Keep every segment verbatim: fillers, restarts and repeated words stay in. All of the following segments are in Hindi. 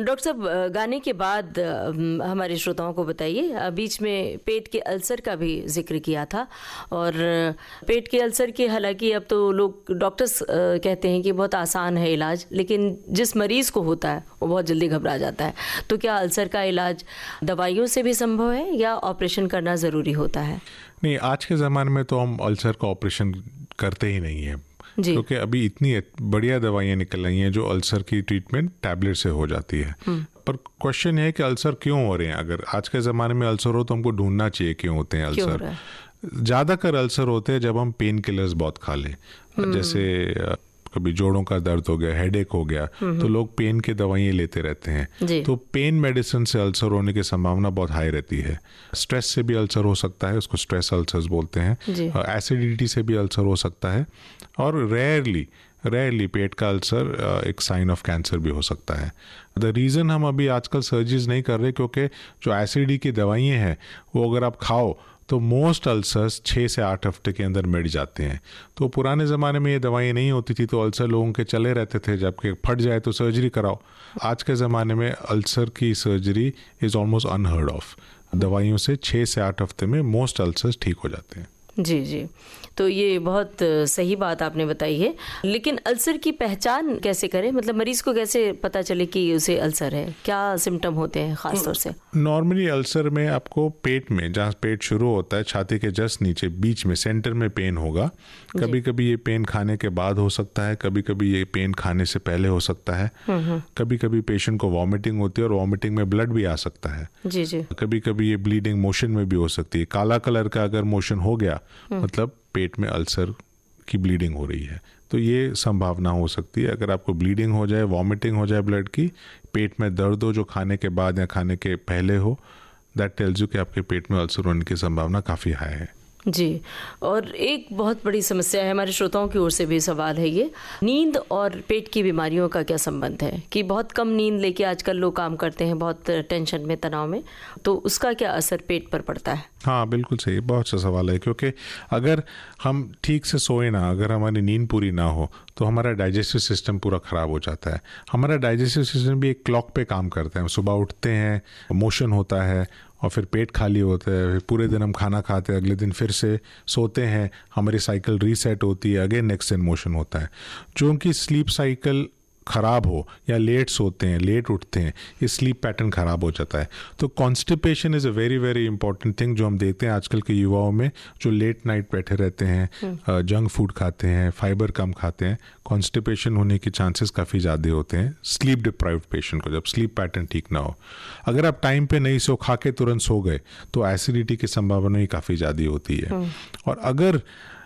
डॉक्टर साहब, गाने के बाद हमारे श्रोताओं को बताइए, बीच में पेट के अल्सर का भी जिक्र किया था, और पेट के अल्सर के हालांकि अब तो लोग डॉक्टर्स कहते हैं कि बहुत आसान है इलाज, लेकिन जिस मरीज़ को होता है वो बहुत जल्दी घबरा जाता है। तो क्या अल्सर का इलाज दवाइयों से भी संभव है या ऑपरेशन करना ज़रूरी होता है? नहीं, आज के ज़माने में तो हम अल्सर का ऑपरेशन करते ही नहीं हैं, क्योंकि अभी इतनी बढ़िया दवाइयाँ निकल रही हैं जो अल्सर की ट्रीटमेंट टैबलेट से हो जाती है। पर क्वेश्चन है कि अल्सर क्यों हो रहे हैं। अगर आज के ज़माने में अल्सर हो तो हमको ढूंढना चाहिए क्यों होते हैं अल्सर। ज़्यादातर अल्सर होते हैं जब हम पेन किलर्स बहुत खा लें, जैसे कभी जोड़ों का दर्द हो गया, हेडेक हो गया, तो लोग पेन की दवाइयाँ लेते रहते हैं। तो पेन मेडिसिन से अल्सर होने की संभावना बहुत हाई रहती है। स्ट्रेस से भी अल्सर हो सकता है, उसको स्ट्रेस अल्सर्स बोलते हैं। एसिडिटी से भी अल्सर हो सकता है, और रेयरली रेयरली पेट का अल्सर एक साइन ऑफ कैंसर भी हो सकता है। द रीज़न हम अभी आजकल सर्जरीज नहीं कर रहे क्योंकि जो एसिडिटी की दवाइयाँ हैं वो अगर आप खाओ तो मोस्ट अल्सर्स छः से आठ हफ्ते के अंदर मिट जाते हैं। तो पुराने ज़माने में ये दवाइयाँ नहीं होती थी तो अल्सर लोगों के चले रहते थे, जबकि फट जाए तो सर्जरी कराओ। आज के ज़माने में अल्सर की surgery is almost unheard of. दवाइयों से छः से आठ हफ्ते में मोस्ट अल्सर्स ठीक हो जाते हैं। जी जी, तो ये बहुत सही बात आपने बताई है। लेकिन अल्सर की पहचान कैसे करें, मतलब मरीज को कैसे पता चले कि उसे अल्सर है? क्या सिम्टम होते हैं खास तौर से? नॉर्मली अल्सर में आपको पेट में, जहाँ पेट शुरू होता है छाती के जस्ट नीचे बीच में सेंटर में पेन होगा। कभी कभी ये पेन खाने के बाद हो सकता है, कभी कभी ये पेन खाने से पहले हो सकता है। कभी कभी पेशेंट को वॉमिटिंग होती है और वॉमिटिंग में ब्लड भी आ सकता है। जी जी। कभी कभी ये ब्लीडिंग मोशन में भी हो सकती है। काला कलर का अगर मोशन हो गया मतलब पेट में अल्सर की ब्लीडिंग हो रही है, तो ये संभावना हो सकती है। अगर आपको ब्लीडिंग हो जाए, वॉमिटिंग हो जाए ब्लड की, पेट में दर्द हो जो खाने के बाद या खाने के पहले हो, दैट टेल्स यू कि आपके पेट में अल्सर होने की संभावना काफ़ी हाई है। जी, और एक बहुत बड़ी समस्या है, हमारे श्रोताओं की ओर से भी सवाल है ये, नींद और पेट की बीमारियों का क्या संबंध है? कि बहुत कम नींद लेके आजकल लोग काम करते हैं, बहुत टेंशन में, तनाव में, तो उसका क्या असर पेट पर पड़ता है? हाँ बिल्कुल सही, बहुत अच्छा सवाल है। क्योंकि अगर हम ठीक से सोए ना, अगर हमारी नींद पूरी ना हो तो हमारा डाइजेस्टिव सिस्टम पूरा ख़राब हो जाता है। हमारा डाइजेस्टिव सिस्टम भी एक क्लॉक पे काम करता है। सुबह उठते हैं, मोशन होता है और फिर पेट खाली होता है, फिर पूरे दिन हम खाना खाते हैं, अगले दिन फिर से सोते हैं, हमारी साइकिल रीसेट होती है, अगेन नेक्स्ट दिन मोशन होता है। जो उनकी स्लीप साइकिल ख़राब हो या लेट सोते हैं, लेट उठते हैं, ये स्लीप पैटर्न ख़राब हो जाता है। तो constipation is a very very important thing जो हम देखते हैं आजकल के युवाओं में, जो लेट नाइट बैठे रहते हैं, जंक फूड खाते हैं, फाइबर कम खाते हैं, कॉन्स्टिपेशन होने के चांसेस काफ़ी ज़्यादा होते हैं स्लीप डिप्राइव्ड पेशेंट को, जब स्लीप पैटर्न ठीक ना हो। अगर आप टाइम पे नहीं सो, खा के तुरंत सो गए तो एसिडिटी की संभावना ही काफ़ी ज़्यादा होती है। और अगर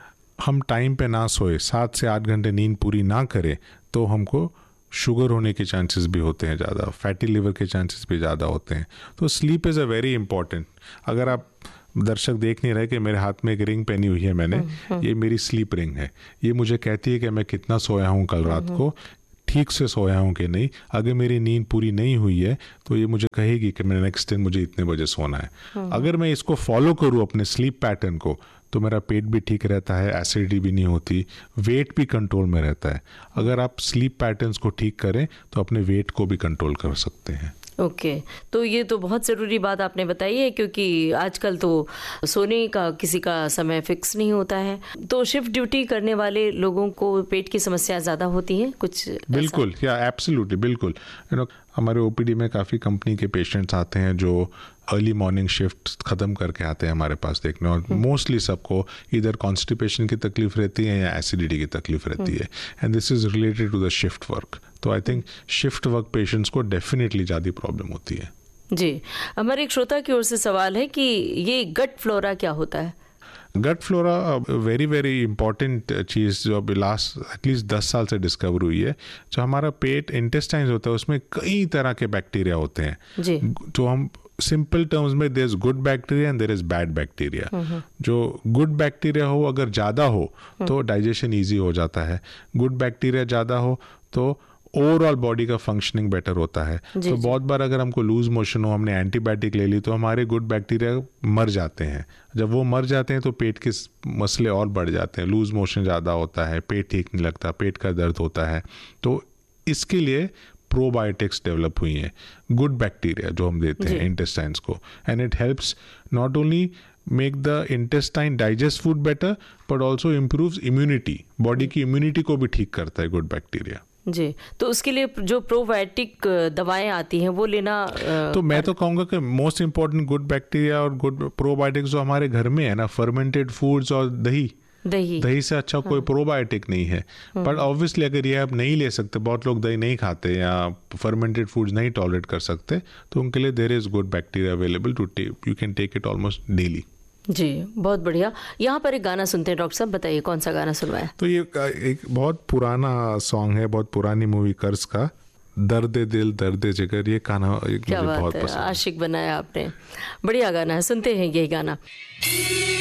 हम टाइम पे ना सोए, सात से आठ घंटे नींद पूरी ना करें, तो हमको शुगर होने के चांसेस भी होते हैं ज़्यादा, फैटी लिवर के चांसेस भी ज़्यादा होते हैं। तो sleep is a very important. अगर आप दर्शक देख नहीं रहे कि मेरे हाथ में एक रिंग पहनी हुई है मैंने, ये मेरी स्लीप रिंग है। ये मुझे कहती है कि मैं कितना सोया हूँ कल रात को, ठीक से सोया हूँ कि नहीं। अगर मेरी नींद पूरी नहीं हुई है तो ये मुझे कहेगी कि मैं नेक्स्ट दिन मुझे इतने बजे सोना है। अगर मैं इसको फॉलो करूँ अपने स्लीप पैटर्न को, तो मेरा पेट भी ठीक रहता है, एसिडिटी भी नहीं होती, वेट भी कंट्रोल में रहता है। अगर आप स्लीप पैटर्न्स को ठीक करें तो अपने वेट को भी कंट्रोल कर सकते हैं। Okay okay. तो ये तो बहुत ज़रूरी बात आपने बताई है, क्योंकि आजकल तो सोने का किसी का समय फिक्स नहीं होता है, तो शिफ्ट ड्यूटी करने वाले लोगों को पेट की समस्या ज़्यादा होती है कुछ? बिल्कुल, या एब्सोल्युटली, बिल्कुल। यू नो हमारे ओपीडी में काफ़ी कंपनी के पेशेंट्स आते हैं जो अर्ली मॉर्निंग शिफ्ट ख़त्म करके आते हैं हमारे पास देखने, और मोस्टली सबको इधर कॉन्स्टिपेशन की तकलीफ रहती है या एसिडिटी की तकलीफ रहती है, and this is related to the shift work. तो I think shift work patients को डेफिनेटली ज़्यादा प्रॉब्लम होती है। जी, हमारे एक श्रोता की ओर से सवाल है कि ये गट फ्लोरा क्या होता है? गट फ्लोरा वेरी वेरी इंपॉर्टेंट चीज़ जो अभी लास्ट एटलीस्ट दस साल से डिस्कवर हुई है। जो हमारा पेट इंटेस्टाइन्स होता है उसमें कई तरह के बैक्टीरिया होते हैं जी। तो हम सिंपल टर्म्स में there is good bacteria and there is bad bacteria. जो गुड बैक्टीरिया हो अगर ज़्यादा हो तो डाइजेशन ईजी हो जाता है, गुड बैक्टीरिया ज़्यादा हो तो ओवरऑल बॉडी का फंक्शनिंग बेटर होता है। तो बहुत बार अगर हमको लूज मोशन हो, हमने एंटीबायोटिक ले ली, तो हमारे गुड बैक्टीरिया मर जाते हैं। जब वो मर जाते हैं तो पेट के मसले और बढ़ जाते हैं, लूज मोशन ज़्यादा होता है, पेट ठीक नहीं लगता, पेट का दर्द होता है। तो इसके लिए प्रोबायोटिक्स डेवलप हुई हैं, गुड बैक्टीरिया जो हम देते हैं इंटेस्टाइन्स को, and it helps not only make the intestine digest food better but also improves immunity, body की इम्यूनिटी को भी ठीक करता है गुड बैक्टीरिया। जी, तो उसके लिए जो प्रोबायोटिक दवाएं आती हैं वो लेना आ, तो मैं तो कहूँगा कि मोस्ट इम्पॉर्टेंट गुड बैक्टीरिया और गुड प्रोबायोटिक्स जो हमारे घर में है ना, फर्मेंटेड फूड्स और दही दही दही से अच्छा कोई प्रोबायोटिक नहीं है। बट ऑब्वियसली अगर ये आप नहीं ले सकते, बहुत लोग दही नहीं खाते या फर्मेंटेड फूड्स नहीं टॉलरेट कर सकते, तो उनके लिए there is good bacteria available to take, you can take it almost daily. जी, बहुत बढ़िया। यहाँ पर एक गाना सुनते हैं डॉक्टर साहब, बताइए कौन सा गाना सुनवाया? तो ये एक बहुत पुराना सॉन्ग है, बहुत पुरानी मूवी कर्ज का, दर्द दिल दर्द जिगर, ये गाना मुझे बहुत पसंद है। आशिक बनाया आपने, बढ़िया गाना है, सुनते हैं ये गाना।